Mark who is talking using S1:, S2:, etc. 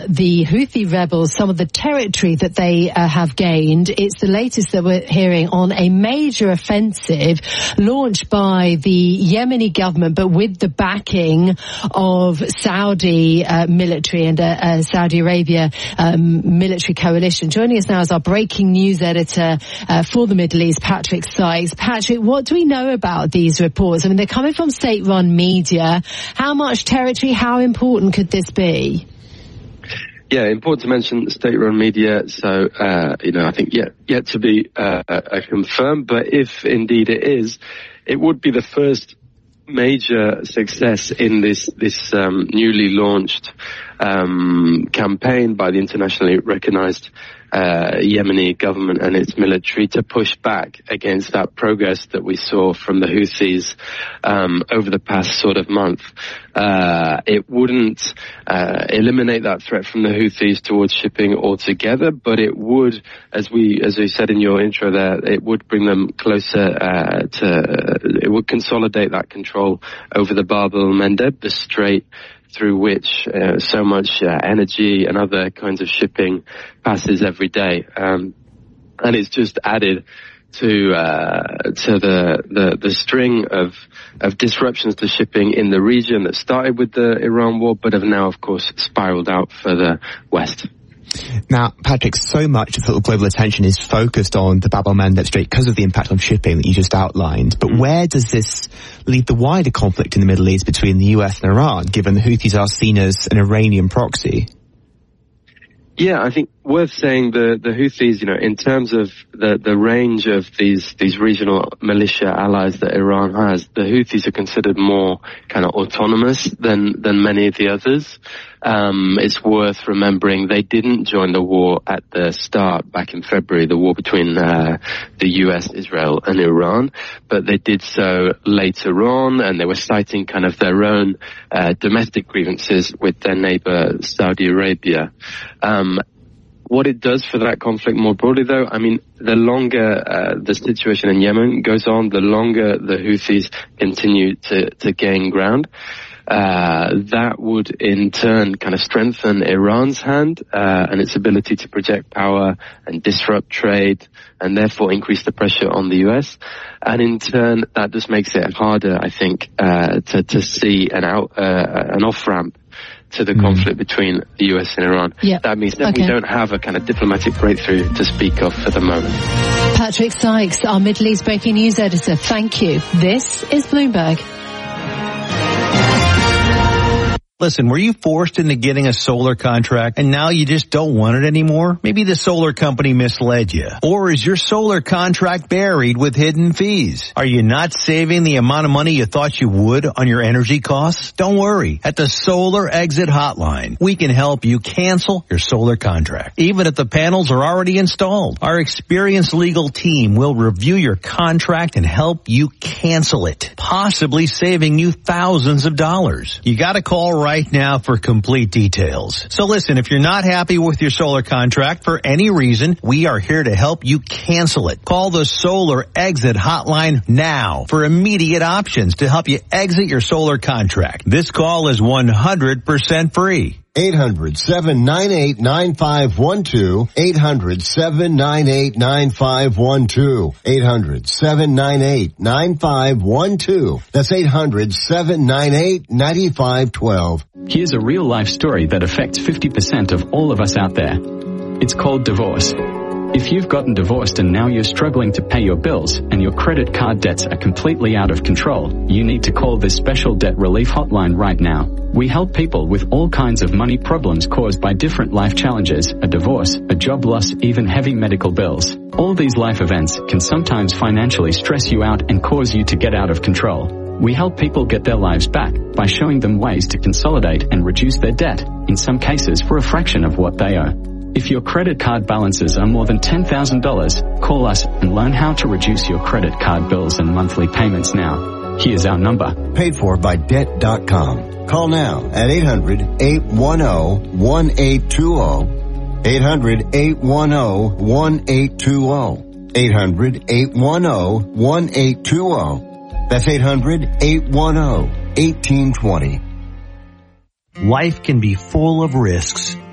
S1: the Houthi rebels, some of the territory that they have gained. It's the latest that we're hearing on a major offensive launched by the Yemeni government, but with the backing of Saudi military and Saudi Arabia military coalition. Joining us now is our breaking news editor for the Middle East, Patrick Sykes. Patrick, what do we know about these reports? I mean, they're coming from state-run media. How much territory, how important could this be?
S2: Yeah, important to mention state-run media. So, I think yet to be confirmed. But if indeed it is, it would be the first major success in this newly launched campaign by the internationally recognized Yemeni government and its military to push back against that progress that we saw from the Houthis over the past sort of month. It wouldn't eliminate that threat from the Houthis towards shipping altogether, but it would, as we said in your intro there, it would bring them closer it would consolidate that control over the Bab el-Mandeb, the strait through which so much energy and other kinds of shipping passes every day. And it's just added to the string of disruptions to shipping in the region that started with the Iran war, but have now, of course, spiraled out further west.
S3: Now, Patrick, so much of sort of global attention is focused on the Bab el-Mandeb Strait because of the impact on shipping that you just outlined. But where does this leave the wider conflict in the Middle East between the US and Iran, given the Houthis are seen as an Iranian proxy?
S2: Yeah, I think worth saying the Houthis, in terms of the range of these regional militia allies that Iran has, the Houthis are considered more kind of autonomous than many of the others. It's worth remembering they didn't join the war at the start back in February, the war between the US, Israel and Iran, but they did so later on, and they were citing kind of their own domestic grievances with their neighbor Saudi Arabia. What it does for that conflict more broadly, though, I mean, the longer the situation in Yemen goes on, the longer the Houthis continue to gain ground. That would in turn kind of strengthen Iran's hand and its ability to project power and disrupt trade, and therefore increase the pressure on the US. And in turn, that just makes it harder, I think, to see an off-ramp to the conflict between the US and Iran.
S1: Yeah.
S2: That means that we don't have a kind of diplomatic breakthrough to speak of for the moment.
S1: Patrick Sykes, our Middle East breaking news editor, thank you. This is Bloomberg.
S4: Listen, were you forced into getting a solar contract and now you just don't want it anymore? Maybe the solar company misled you. Or is your solar contract buried with hidden fees? Are you not saving the amount of money you thought you would on your energy costs? Don't worry. At the Solar Exit Hotline, we can help you cancel your solar contract, even if the panels are already installed. Our experienced legal team will review your contract and help you cancel it, possibly saving you thousands of dollars. You gotta call right now for complete details. So listen, if you're not happy with your solar contract for any reason, we are here to help you cancel it. Call the Solar Exit Hotline now for immediate options to help you exit your solar contract. This call is 100% free.
S5: 800-798-9512. 800-798-9512. 800-798-9512. That's 800-798-9512.
S6: Here's a real-life story that affects 50% of all of us out there. It's called divorce. If you've gotten divorced and now you're struggling to pay your bills and your credit card debts are completely out of control, you need to call this special debt relief hotline right now. We help people with all kinds of money problems caused by different life challenges, a divorce, a job loss, even heavy medical bills. All these life events can sometimes financially stress you out and cause you to get out of control. We help people get their lives back by showing them ways to consolidate and reduce their debt, in some cases for a fraction of what they owe. If your credit card balances are more than $10,000, call us and learn how to reduce your credit card bills and monthly payments now. Here's our number.
S5: Paid for by Debt.com. Call now at 800-810-1820. 800-810-1820. 800-810-1820. That's 800-810-1820.
S4: Life can be full of risks.